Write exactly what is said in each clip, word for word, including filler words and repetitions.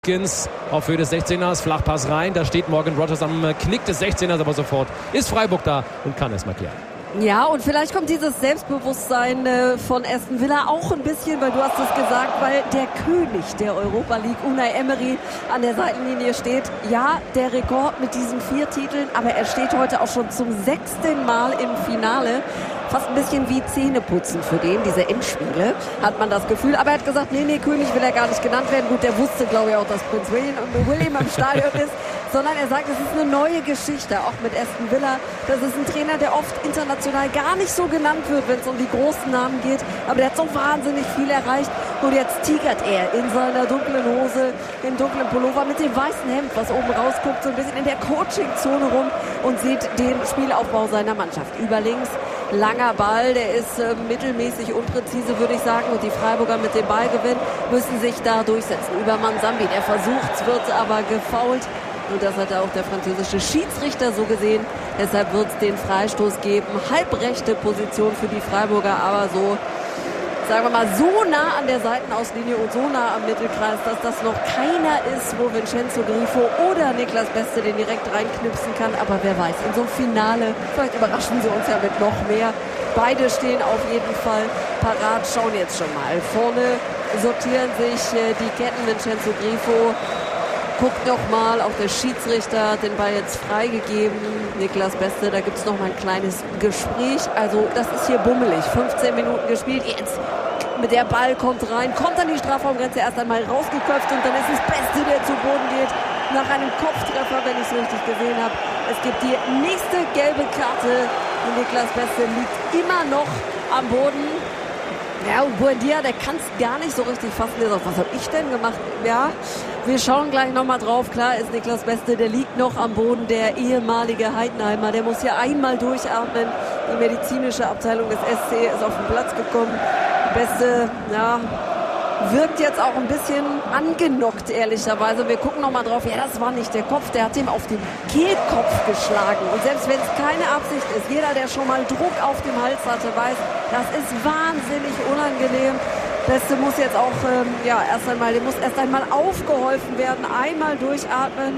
Gins auf Höhe des sechzehners, Flachpass rein, da steht Morgan Rogers am Knick des sechzehners, aber sofort ist Freiburg da und kann es mal klären. Ja, und vielleicht kommt dieses Selbstbewusstsein äh, von Aston Villa auch ein bisschen, weil du hast es gesagt, weil der König der Europa League, Unai Emery, an der Seitenlinie steht. Ja, der Rekord mit diesen vier Titeln, aber er steht heute auch schon zum sechsten Mal im Finale. Fast ein bisschen wie Zähneputzen für den, diese Endspiele, hat man das Gefühl. Aber er hat gesagt, nee, nee, König will er gar nicht genannt werden. Gut, der wusste, glaube ich, auch, dass Prinz William, William am Stadion ist. Sondern er sagt, es ist eine neue Geschichte, auch mit Aston Villa. Das ist ein Trainer, der oft international gar nicht so genannt wird, wenn es um die großen Namen geht. Aber der hat so wahnsinnig viel erreicht. Und jetzt tigert er in seiner dunklen Hose, im dunklen Pullover mit dem weißen Hemd, was oben rausguckt, so ein bisschen in der Coaching-Zone rum und sieht den Spielaufbau seiner Mannschaft. Über links, langer Ball, der ist äh, mittelmäßig unpräzise, würde ich sagen. Und die Freiburger mit dem Ballgewinn müssen sich da durchsetzen. Über Mansambi, der versucht, wird aber gefoult. Und das hat auch der französische Schiedsrichter so gesehen. Deshalb wird es den Freistoß geben. Halbrechte Position für die Freiburger, aber so, sagen wir mal, so nah an der Seitenauslinie und so nah am Mittelkreis, dass das noch keiner ist, wo Vincenzo Grifo oder Niklas Beste den direkt reinknipsen kann. Aber wer weiß, in so einem Finale, vielleicht überraschen sie uns ja mit noch mehr. Beide stehen auf jeden Fall parat, schauen jetzt schon mal. Vorne sortieren sich äh, die Ketten. Vincenzo Grifo guckt noch mal, auch der Schiedsrichter hat den Ball jetzt freigegeben. Niklas Beste, da gibt es noch mal ein kleines Gespräch. Also das ist hier bummelig. fünfzehn Minuten gespielt. Jetzt mit der Ball kommt rein, kommt an die Strafraumgrenze erst einmal rausgeköpft und dann ist es Beste, der zu Boden geht. Nach einem Kopftreffer, wenn ich es richtig gesehen habe. Es gibt die nächste gelbe Karte. Und Niklas Beste liegt immer noch am Boden. Ja, und Buendia, der kann es gar nicht so richtig fassen. Der sagt, was habe ich denn gemacht? Ja, wir schauen gleich nochmal drauf. Klar ist Niklas Beste, der liegt noch am Boden. Der ehemalige Heidenheimer, der muss hier einmal durchatmen. Die medizinische Abteilung des S C ist auf den Platz gekommen. Beste, ja, wirkt jetzt auch ein bisschen angenockt, ehrlicherweise. Wir gucken nochmal drauf. Ja, das war nicht der Kopf. Der hat ihm auf den Kehlkopf geschlagen. Und selbst wenn es keine Absicht ist, jeder, der schon mal Druck auf dem Hals hatte, weiß, das ist wahnsinnig unangenehm. Beste muss jetzt auch, ähm, ja, erst einmal, dem muss erst einmal aufgeholfen werden. Einmal durchatmen.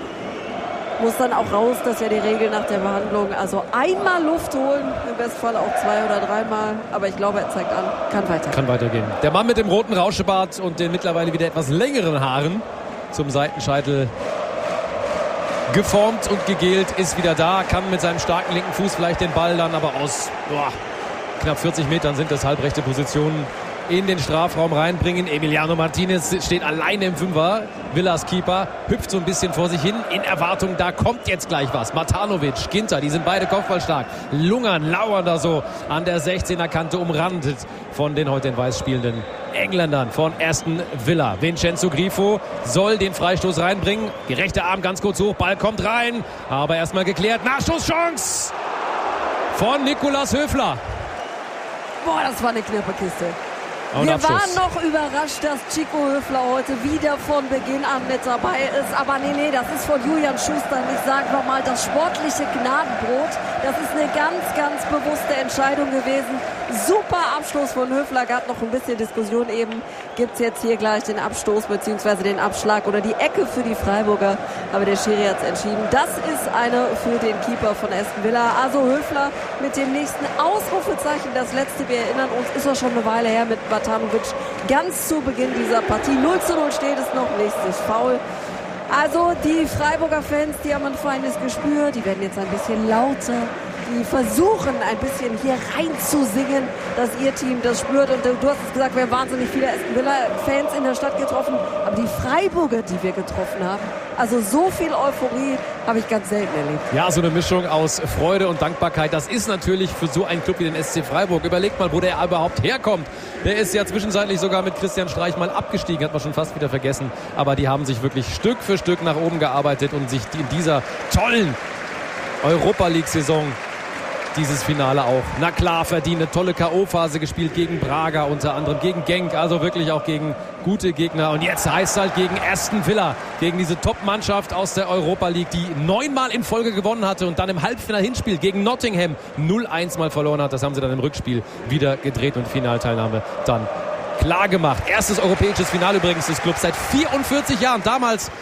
Muss dann auch raus, das ist ja die Regel nach der Behandlung. Also einmal Luft holen, im Bestfall auch zwei oder dreimal. Aber ich glaube, er zeigt an, kann weitergehen. Kann weitergehen. Der Mann mit dem roten Rauschebart und den mittlerweile wieder etwas längeren Haaren zum Seitenscheitel geformt und gegelt, ist wieder da. Kann mit seinem starken linken Fuß vielleicht den Ball dann aber aus boah, knapp vierzig Metern sind das halbrechte Positionen in den Strafraum reinbringen. Emiliano Martinez steht alleine im Fünfer. Villas Keeper hüpft so ein bisschen vor sich hin in Erwartung, da kommt jetzt gleich was. Matanovic, Ginter, die sind beide kopfballstark. Lungern, lauern da so an der sechzehner Kante, umrandet von den heute in Weiß spielenden Engländern von Aston Villa. Vincenzo Grifo soll den Freistoß reinbringen. Die rechte Arm ganz kurz hoch, Ball kommt rein, aber erstmal geklärt. Nachschusschance von Nicolas Höfler. Boah, das war eine knappe Kiste. Und Wir Abschluss. waren noch überrascht, dass Chico Höfler heute wieder von Beginn an mit dabei ist. Aber nee, nee, das ist von Julian Schuster. Ich sage nochmal, das sportliche Gnadenbrot. Das ist eine ganz, ganz bewusste Entscheidung gewesen. Super Abstoß von Höfler. Gab noch ein bisschen Diskussion eben. Gibt es jetzt hier gleich den Abstoß bzw. den Abschlag oder die Ecke für die Freiburger. Aber der Schiri hat es entschieden. Das ist eine für den Keeper von Aston Villa. Also Höfler mit dem nächsten Ausrufezeichen. Das letzte, wir erinnern uns, ist ja schon eine Weile her mit Matanovic. Ganz zu Beginn dieser Partie. null zu null steht es noch. Nächstes Foul. Also die Freiburger Fans, die haben ein feines Gespür. Die werden jetzt ein bisschen lauter. Die versuchen ein bisschen hier reinzusingen, dass ihr Team das spürt. Und du hast es gesagt, wir haben wahnsinnig viele Aston Villa-Fans in der Stadt getroffen. Aber die Freiburger, die wir getroffen haben, also so viel Euphorie habe ich ganz selten erlebt. Ja, so eine Mischung aus Freude und Dankbarkeit. Das ist natürlich für so einen Club wie den S C Freiburg. Überlegt mal, wo der überhaupt herkommt. Der ist ja zwischenzeitlich sogar mit Christian Streich mal abgestiegen, hat man schon fast wieder vergessen. Aber die haben sich wirklich Stück für Stück nach oben gearbeitet und sich in dieser tollen Europa-League-Saison dieses Finale auch, na klar, verdient. Eine tolle K O-Phase gespielt gegen Braga unter anderem, gegen Genk, also wirklich auch gegen gute Gegner. Und jetzt heißt es halt gegen Aston Villa, gegen diese Top-Mannschaft aus der Europa League, die neunmal in Folge gewonnen hatte und dann im Halbfinal-Hinspiel gegen Nottingham null eins mal verloren hat. Das haben sie dann im Rückspiel wieder gedreht und Finalteilnahme dann klar gemacht. Erstes europäisches Finale übrigens des Clubs seit vierundvierzig Jahren. Damals